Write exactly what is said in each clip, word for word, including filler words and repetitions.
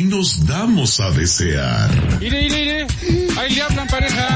Aquí nos damos a desear. Ire, ire, ire. Ahí le hablan, pareja.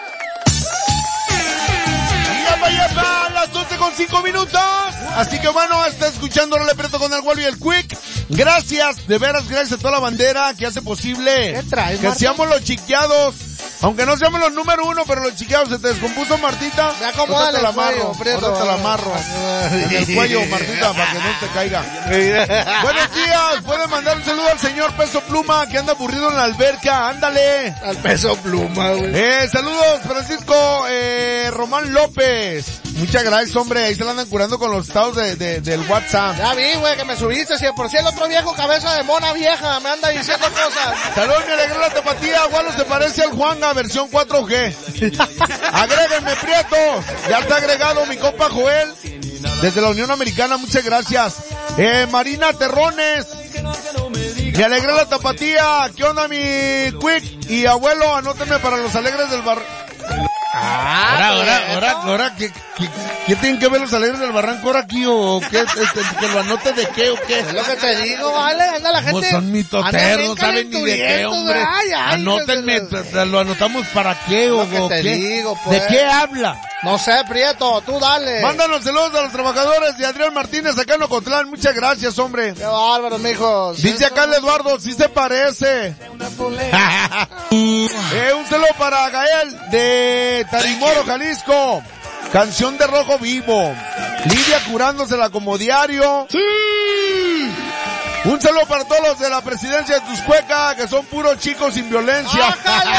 ¡Yapa, yapa! Las once con cinco minutos. Así que bueno, está escuchando Role Preto con el Wally y el Quick. Gracias, de veras, gracias a toda la bandera que hace posible ¿Qué traes, que Marta? seamos los chiqueados. Aunque no seamos los número uno, pero los chiqueados. Se te descompuso, Martita. Ya acomódale la el cuello, amarro, Prieto. ahorita la amarro. En el cuello, Martita, para que no te caiga. Buenos días, pueden mandar un saludo al señor Peso Pluma, que anda aburrido en la alberca. Ándale. Al Peso Pluma, güey. Eh, saludos, Francisco eh, Román López. Muchas gracias, hombre. Ahí se la andan curando con los estados de, de, del WhatsApp. Ya vi, güey, que me subiste. Si por si el otro viejo cabeza de mona vieja me anda diciendo cosas. Saludos, me alegró la tapatía. Gualo se parece al Juanga, versión cuatro G. Agréguenme, prietos. Ya está agregado mi compa Joel. Desde la Unión Americana, muchas gracias. Eh, Marina Terrones. Me alegré la tapatía. ¿Qué onda, mi Quick? Y abuelo, anótenme para los alegres del bar... Ah, ahora, ahora, ahora, ahora, ¿qué, qué, qué tienen que ver los alegres del barranco ahora aquí o qué? Este, ¿que lo anote de qué o qué? Es lo que te digo, vale, anda la gente. Como son mitoteros, no saben ni de qué, hombre. Ay, ay, Anótenme, los... lo anotamos para qué o, que o te qué. Digo, pues. ¿De qué habla? No sé, Prieto, tú dale. Mándanos saludos a los trabajadores de Adrián Martínez acá en Ocotlán. Muchas gracias, hombre. Qué bárbaro, mijos. Dice acá el Eduardo, sí se parece. eh, un saludo para Gael de Tarimoro, Jalisco. Canción de Rojo Vivo. Lidia curándosela como diario. ¡Sí! Un saludo para todos los de la presidencia de Tuscueca, que son puros chicos sin violencia.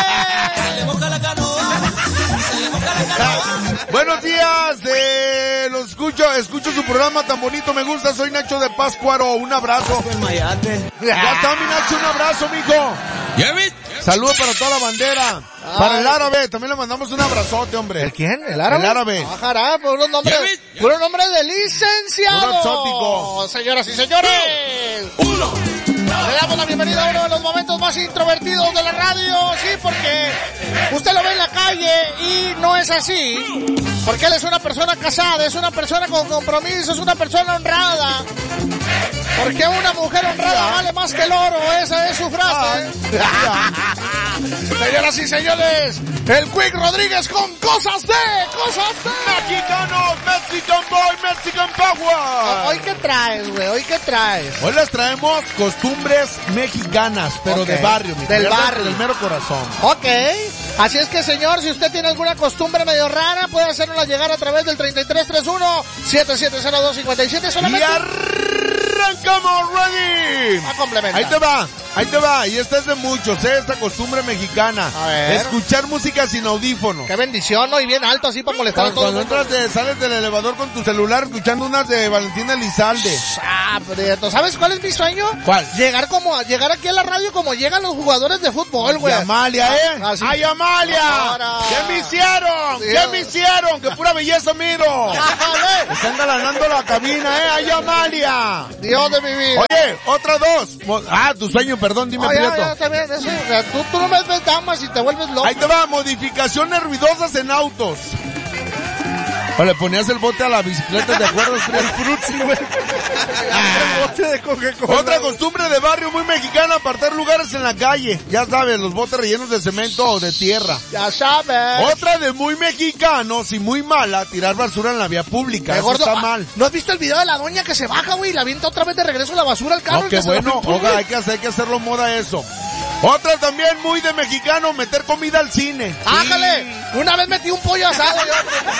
Buenos días, eh, los escucho, escucho su programa tan bonito, me gusta, soy Nacho de Páscuaro, un abrazo. Ya está mi Nacho, un abrazo, mijo. Saludos para toda la bandera. Ay. Para el árabe, también le mandamos un abrazote, hombre. ¿El quién? ¿El árabe? El árabe. Bajará, por unos nombres, por un nombre de licenciado. Un exótico. Señoras y señores. Uno. Le damos la bienvenida a uno de los momentos más introvertidos de la radio, sí, porque usted lo ve en la calle y no es así, porque él es una persona casada, es una persona con compromiso, es una persona honrada, porque una mujer honrada vale más que el oro, esa es su frase. Señoras y señores, el Quick Rodríguez con cosas de, cosas de mexicanos, Mexican Boy, Mexican Power. ¿Hoy qué traes, güey? ¿Hoy qué traes? Hoy les traemos costumbres mexicanas, pero okay. de barrio, mi del barrio, del mero corazón. Ok, así es que, señor, si usted tiene alguna costumbre medio rara, puede hacernosla llegar a través del treinta y tres treinta y uno, setenta y siete cero dos cincuenta y siete solamente. Y arrancamos, ready. A complementar. Ahí te va, ahí te va, y esta es de muchos, ¿eh? Esta costumbre mexicana. A ver. Escuchar música sin audífono. Qué bendición, ¿no? Y bien alto, así para molestar cuando, a todos. Cuando entras de, sales del elevador con tu celular escuchando unas de Valentina Elizalde. Ah, Prieto, ¿sabes cuál es mi sueño? ¿Cuál? Llegar como, llegar aquí a la radio como llegan los jugadores de fútbol, güey. Amalia, ¿eh? Ah, sí. ¡Ay, Amalia! Ahora. ¿Qué me hicieron? Dios. ¿Qué me hicieron? ¡Qué pura belleza miro! Están galanando la cabina, ¿eh? ¡Ay, Amalia! Dios de mi vida. Oye, otra dos. Ah, tu sueño, perdón, dime, oh, ya, Prieto. ya, también, eso, o sea, tú, tú no me ves damas y te vuelves loco. Ahí te va, modificaciones ruidosas en autos. O le ponías el bote a la bicicleta, ¿de acuerdo? El frutzi, güey. El bote de Coca-Cola. Otra costumbre de barrio muy mexicana, apartar lugares en la calle. Ya sabes, los botes rellenos de cemento o de tierra. Ya sabes. Otra de muy mexicanos y muy mala, tirar basura en la vía pública. Eso gordo, está mal. ¿No has visto el video de la doña que se baja, güey, y la avienta otra vez de regreso la basura al carro? No, qué bueno. Oiga, hay que hacer, hay que hacerlo moda eso. Otra también muy de mexicano, meter comida al cine. ¡Ájale! Sí. Una vez metí un pollo asado y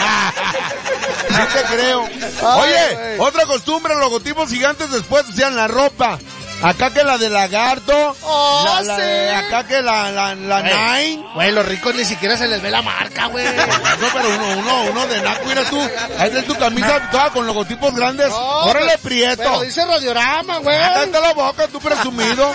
otro. Sí te creo. Ay, oye, wey. Otra costumbre, logotipos gigantes después, o sea, en la ropa. Acá que la de lagarto. Oh, la, la sí. de acá que la, la, la hey. Nine. Güey, los ricos ni siquiera se les ve la marca, güey. No, pero uno, uno, uno de naco, mira tú. Ahí es tu camisa toda con logotipos grandes. No, órale, Prieto. Pero dice Radiorama, güey. Cállate la boca, tú presumido.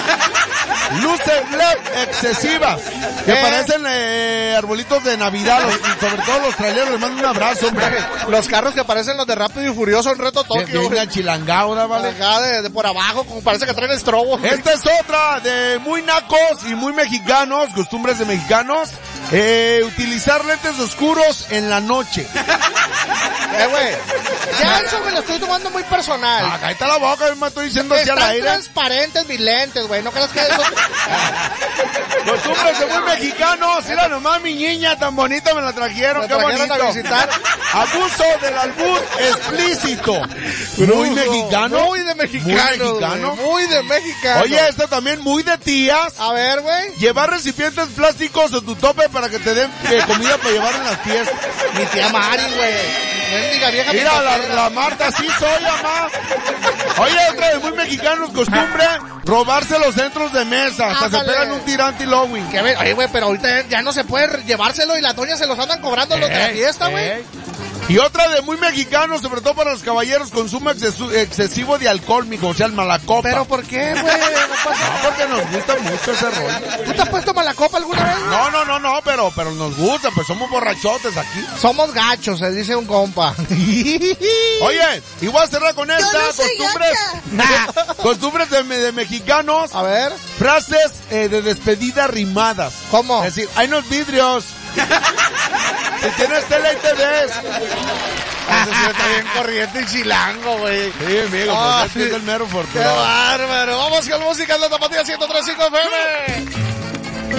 Luces L E D excesivas. Que ¿Eh? parecen eh, arbolitos de Navidad. Los, y sobre todo los traileros, les mando un abrazo, hombre. Los carros que parecen los de Rápido y Furioso en Reto Tokio. Venga, chilangao, ¿vale? Acá de, de por abajo, como parece que traen estrobo. Esta es otra de muy nacos y muy mexicanos, costumbres de mexicanos. Eh, utilizar lentes oscuros en la noche. Eh, güey. Ya eso me lo estoy tomando muy personal. Acá está la boca, me estoy diciendo hacia el Están aire. transparentes mis lentes, güey. No creas que eso... Costumbres de muy mexicanos. Mira nomás, mi niña tan bonita me la trajeron. Me Qué trajeron bonito. a visitar. Abuso del albur explícito. Muy mexicano. Muy de mexicano. Muy mexicano. Güey, muy de mexicano. Oye, esta también muy de tías. A ver, güey. Llevar recipientes plásticos en tu tope para que te den eh, comida para llevar en las fiestas. Mi tía Mari, güey. Mendiga vieja. Mira, la, picotera. la Marta, sí soy, mamá. Oye, otra de muy mexicanos, costumbre, robarse los centros de mesa. Hasta Ándale. se pegan un tirante y lowing. Que ve- Oye, güey, pero ahorita ya no se puede llevárselo y las doñas se los andan cobrando los de la Ey, fiesta, güey. ey. Y otra de muy mexicano, sobre todo para los caballeros, consumo excesu- excesivo de alcohol, mijo, o sea, el malacopa. ¿Pero por qué, güey? No pasa No, porque nos gusta mucho ese rollo. ¿Tú te has puesto mala copa alguna vez? güey? No, no, no, no, pero, pero nos gusta, pues somos borrachotes aquí. Somos gachos, se dice un compa. Oye, y voy a cerrar con esta, no soy costumbres, costumbres de, de mexicanos, A ver, frases eh, de despedida rimadas. ¿cómo? Es decir, hay unos vidrios. Si tienes tele y te ves. Ese sí está bien corriente y chilango, güey. Sí, amigo, Ah, pues este es el mero ¡Qué fortunado. bárbaro! Vamos con música en la Tapatía ciento tres punto cinco F M.